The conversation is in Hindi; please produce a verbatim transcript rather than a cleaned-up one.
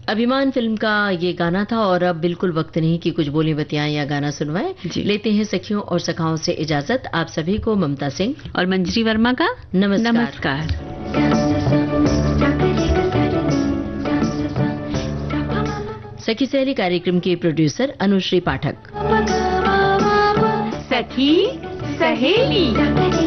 अभिमान फिल्म का ये गाना था और अब बिल्कुल वक्त नहीं कि कुछ बोले बतियाएं या गाना सुनवाएं। लेते हैं सखियों और सखाओं से इजाजत। आप सभी को ममता सिंह और मंजरी वर्मा का नमस्कार, नमस्कार। सखी सहेली कार्यक्रम के प्रोड्यूसर अनुश्री पाठक। सखी सहेली।